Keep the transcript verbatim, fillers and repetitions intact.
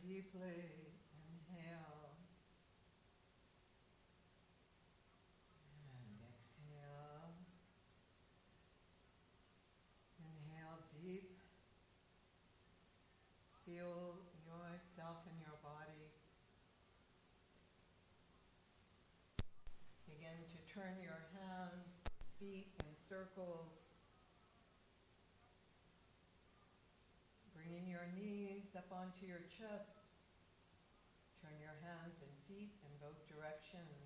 deeply. Inhale. And exhale. Inhale deep. Feel yourself in your body. Begin to turn your hands, feet in circles. Bringing your knees up onto your chest. Turn your hands and feet in both directions.